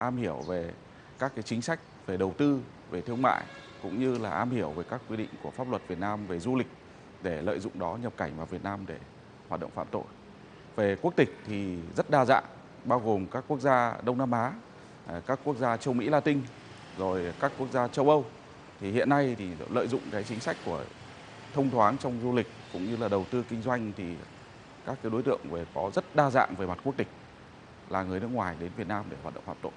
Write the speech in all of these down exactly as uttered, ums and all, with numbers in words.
am hiểu về các cái chính sách về đầu tư, về thương mại cũng như là am hiểu về các quy định của pháp luật Việt Nam về du lịch để lợi dụng đó nhập cảnh vào Việt Nam để hoạt động phạm tội. Về quốc tịch thì rất đa dạng, bao gồm các quốc gia Đông Nam Á, à, các quốc gia châu Mỹ Latin, rồi các quốc gia châu Âu. Thì hiện nay thì lợi dụng cái chính sách của thông thoáng trong du lịch cũng như là đầu tư kinh doanh thì các cái đối tượng về có rất đa dạng về mặt quốc tịch là người nước ngoài đến Việt Nam để hoạt động phạm tội.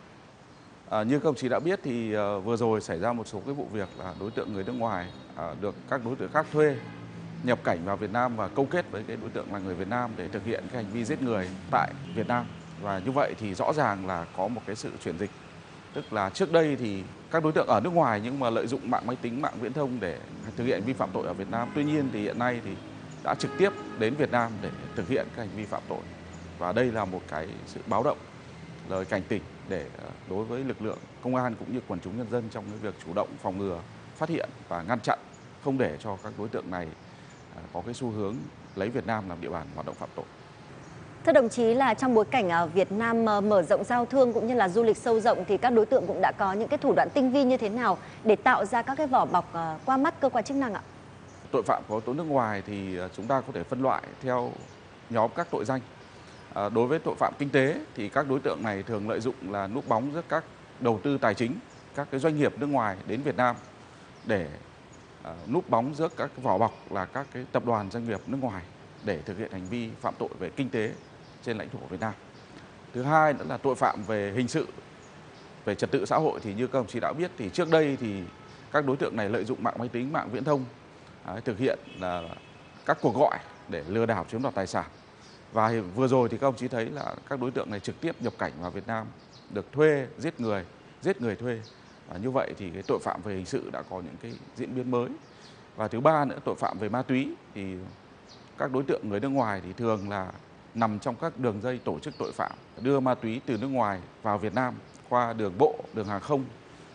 À, như các đồng chí đã biết thì uh, vừa rồi xảy ra một số cái vụ việc là đối tượng người nước ngoài uh, được các đối tượng khác thuê nhập cảnh vào Việt Nam và câu kết với cái đối tượng là người Việt Nam để thực hiện cái hành vi giết người tại Việt Nam. Và như vậy thì rõ ràng là có một cái sự chuyển dịch. Tức là trước đây thì các đối tượng ở nước ngoài nhưng mà lợi dụng mạng máy tính, mạng viễn thông để thực hiện vi phạm tội ở Việt Nam. Tuy nhiên thì hiện nay thì đã trực tiếp đến Việt Nam để thực hiện các hành vi phạm tội. Và đây là một cái sự báo động, lời cảnh tỉnh để đối với lực lượng công an cũng như quần chúng nhân dân trong cái việc chủ động phòng ngừa, phát hiện và ngăn chặn không để cho các đối tượng này có cái xu hướng lấy Việt Nam làm địa bàn hoạt động phạm tội. Thưa đồng chí, là trong bối cảnh Việt Nam mở rộng giao thương cũng như là du lịch sâu rộng thì các đối tượng cũng đã có những cái thủ đoạn tinh vi như thế nào để tạo ra các cái vỏ bọc qua mắt cơ quan chức năng ạ? Tội phạm có yếu tố nước ngoài thì chúng ta có thể phân loại theo nhóm các tội danh. À, đối với tội phạm kinh tế thì các đối tượng này thường lợi dụng là núp bóng giữa các đầu tư tài chính, các cái doanh nghiệp nước ngoài đến Việt Nam để à, núp bóng giữa các vỏ bọc là các cái tập đoàn doanh nghiệp nước ngoài để thực hiện hành vi phạm tội về kinh tế trên lãnh thổ Việt Nam. Thứ hai nữa là tội phạm về hình sự, về trật tự xã hội thì như các đồng chí đã biết thì trước đây thì các đối tượng này lợi dụng mạng máy tính, mạng viễn thông à, thực hiện là các cuộc gọi để lừa đảo chiếm đoạt tài sản. Và vừa rồi thì các đồng chí thấy là các đối tượng này trực tiếp nhập cảnh vào Việt Nam, được thuê giết người, giết người thuê. Và như vậy thì cái tội phạm về hình sự đã có những cái diễn biến mới. Và thứ ba nữa, tội phạm về ma túy thì các đối tượng người nước ngoài thì thường là nằm trong các đường dây tổ chức tội phạm đưa ma túy từ nước ngoài vào Việt Nam qua đường bộ, đường hàng không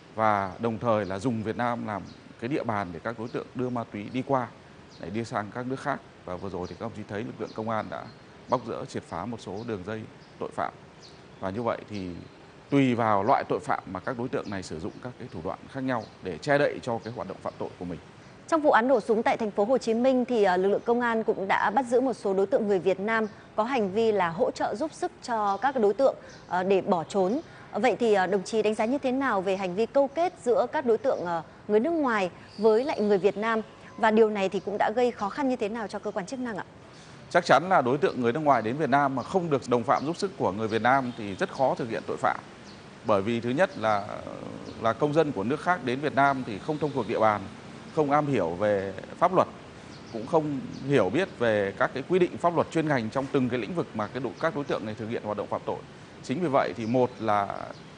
và đồng thời là dùng Việt Nam làm cái địa bàn để các đối tượng đưa ma túy đi qua để đi sang các nước khác. Và vừa rồi thì các đồng chí thấy lực lượng công an đã bóc rỡ triệt phá một số đường dây tội phạm. Và như vậy thì tùy vào loại tội phạm mà các đối tượng này sử dụng các cái thủ đoạn khác nhau để che đậy cho cái hoạt động phạm tội của mình. Trong vụ án nổ súng tại thành phố Hồ Chí Minh thì lực lượng công an cũng đã bắt giữ một số đối tượng người Việt Nam có hành vi là hỗ trợ giúp sức cho các đối tượng để bỏ trốn. Vậy thì đồng chí đánh giá như thế nào về hành vi câu kết giữa các đối tượng người nước ngoài với lại người Việt Nam, và điều này thì cũng đã gây khó khăn như thế nào cho cơ quan chức năng ạ? Chắc chắn là đối tượng người nước ngoài đến Việt Nam mà không được đồng phạm giúp sức của người Việt Nam thì rất khó thực hiện tội phạm. Bởi vì thứ nhất là là công dân của nước khác đến Việt Nam thì không thông thuộc địa bàn, không am hiểu về pháp luật, cũng không hiểu biết về các cái quy định pháp luật chuyên ngành trong từng cái lĩnh vực mà cái các đối tượng này thực hiện hoạt động phạm tội. Chính vì vậy thì một là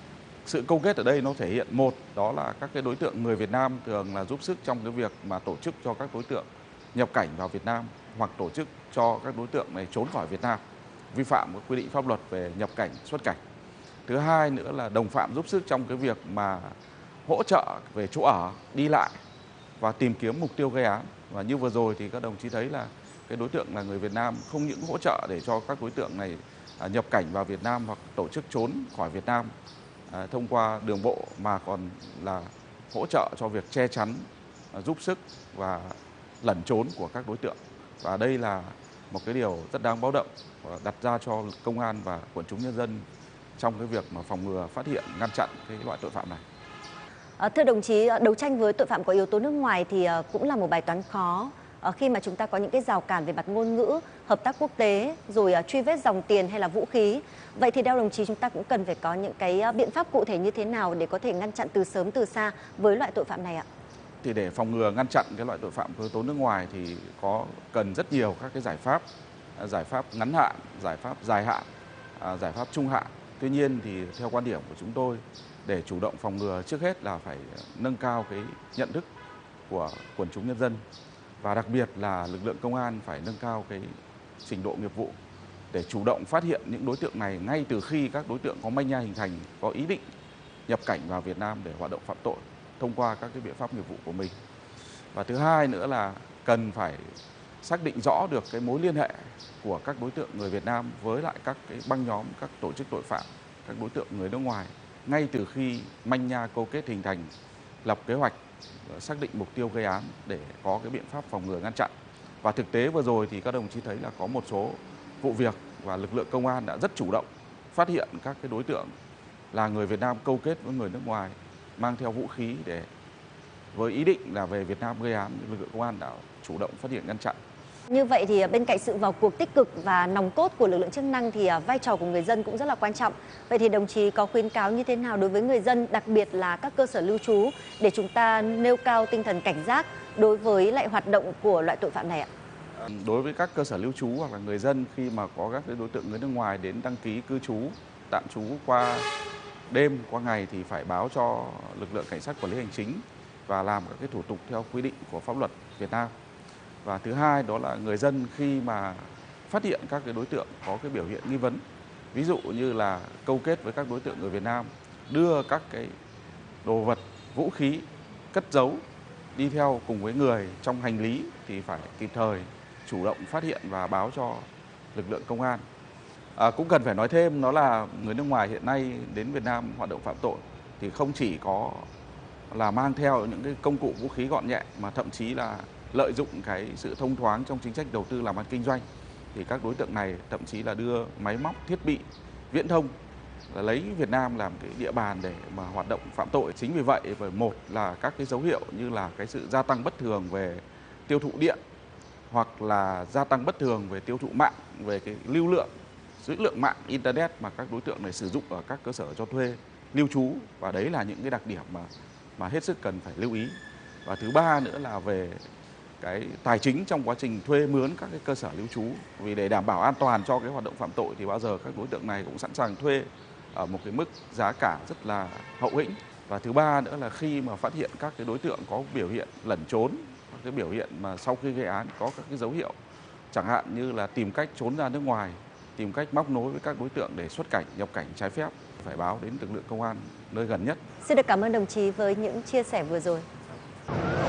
sự câu kết ở đây nó thể hiện một đó là các cái đối tượng người Việt Nam thường là giúp sức trong cái việc mà tổ chức cho các đối tượng nhập cảnh vào Việt Nam hoặc tổ chức cho các đối tượng này trốn khỏi Việt Nam, vi phạm các quy định pháp luật về nhập cảnh, xuất cảnh. Thứ hai nữa là đồng phạm giúp sức trong cái việc mà hỗ trợ về chỗ ở, đi lại và tìm kiếm mục tiêu gây án. Và như vừa rồi thì các đồng chí thấy là cái đối tượng là người Việt Nam không những hỗ trợ để cho các đối tượng này nhập cảnh vào Việt Nam hoặc tổ chức trốn khỏi Việt Nam à, thông qua đường bộ mà còn là hỗ trợ cho việc che chắn, à, giúp sức và lẩn trốn của các đối tượng. Và đây là một cái điều rất đáng báo động và đặt ra cho công an và quần chúng nhân dân trong cái việc mà phòng ngừa, phát hiện, ngăn chặn cái loại tội phạm này. À, thưa đồng chí, đấu tranh với tội phạm có yếu tố nước ngoài thì cũng là một bài toán khó khi mà chúng ta có những cái rào cản về mặt ngôn ngữ, hợp tác quốc tế, rồi truy vết dòng tiền hay là vũ khí. Vậy thì theo đồng chí chúng ta cũng cần phải có những cái biện pháp cụ thể như thế nào để có thể ngăn chặn từ sớm từ xa với loại tội phạm này ạ? Thì để phòng ngừa ngăn chặn cái loại tội phạm có yếu tố nước ngoài thì có cần rất nhiều các cái giải pháp, giải pháp ngắn hạn, giải pháp dài hạn, giải pháp trung hạn. Tuy nhiên thì theo quan điểm của chúng tôi, để chủ động phòng ngừa trước hết là phải nâng cao cái nhận thức của quần chúng nhân dân và đặc biệt là lực lượng công an phải nâng cao cái trình độ nghiệp vụ để chủ động phát hiện những đối tượng này ngay từ khi các đối tượng có manh nha hình thành, có ý định nhập cảnh vào Việt Nam để hoạt động phạm tội thông qua các cái biện pháp nghiệp vụ của mình. Và thứ hai nữa là cần phải xác định rõ được cái mối liên hệ của các đối tượng người Việt Nam với lại các cái băng nhóm, các tổ chức tội phạm, các đối tượng người nước ngoài ngay từ khi manh nha câu kết hình thành, lập kế hoạch, xác định mục tiêu gây án để có cái biện pháp phòng ngừa ngăn chặn. Và thực tế vừa rồi thì các đồng chí thấy là có một số vụ việc và lực lượng công an đã rất chủ động phát hiện các cái đối tượng là người Việt Nam câu kết với người nước ngoài mang theo vũ khí để với ý định là về Việt Nam gây án, lực lượng công an đã chủ động phát hiện ngăn chặn. Như vậy thì bên cạnh sự vào cuộc tích cực và nòng cốt của lực lượng chức năng thì vai trò của người dân cũng rất là quan trọng. Vậy thì đồng chí có khuyến cáo như thế nào đối với người dân, đặc biệt là các cơ sở lưu trú để chúng ta nêu cao tinh thần cảnh giác đối với lại hoạt động của loại tội phạm này ạ? Đối với các cơ sở lưu trú hoặc là người dân khi mà có các đối tượng người nước ngoài đến đăng ký cư trú, tạm trú qua đêm, qua ngày thì phải báo cho lực lượng cảnh sát quản lý hành chính và làm các cái thủ tục theo quy định của pháp luật Việt Nam. Và thứ hai đó là người dân khi mà phát hiện các cái đối tượng có cái biểu hiện nghi vấn, ví dụ như là câu kết với các đối tượng người Việt Nam, đưa các cái đồ vật, vũ khí cất giấu đi theo cùng với người trong hành lý thì phải kịp thời chủ động phát hiện và báo cho lực lượng công an. À, cũng cần phải nói thêm đó là người nước ngoài hiện nay đến Việt Nam hoạt động phạm tội thì không chỉ có là mang theo những cái công cụ vũ khí gọn nhẹ mà thậm chí là lợi dụng cái sự thông thoáng trong chính sách đầu tư làm ăn kinh doanh, thì các đối tượng này thậm chí là đưa máy móc thiết bị viễn thông là lấy Việt Nam làm cái địa bàn để mà hoạt động phạm tội. Chính vì vậy, bởi một là các cái dấu hiệu như là cái sự gia tăng bất thường về tiêu thụ điện hoặc là gia tăng bất thường về tiêu thụ mạng, về cái lưu lượng dữ lượng mạng internet mà các đối tượng này sử dụng ở các cơ sở cho thuê lưu trú, và đấy là những cái đặc điểm mà mà hết sức cần phải lưu ý. Và thứ ba nữa là về cái tài chính trong quá trình thuê mướn các cái cơ sở lưu trú, vì để đảm bảo an toàn cho cái hoạt động phạm tội thì bao giờ các đối tượng này cũng sẵn sàng thuê ở một cái mức giá cả rất là hậu hĩnh. Và thứ ba nữa là khi mà phát hiện các cái đối tượng có biểu hiện lẩn trốn, các cái biểu hiện mà sau khi gây án có các cái dấu hiệu chẳng hạn như là tìm cách trốn ra nước ngoài, tìm cách móc nối với các đối tượng để xuất cảnh, nhập cảnh trái phép, phải báo đến lực lượng công an nơi gần nhất. Xin được cảm ơn đồng chí với những chia sẻ vừa rồi.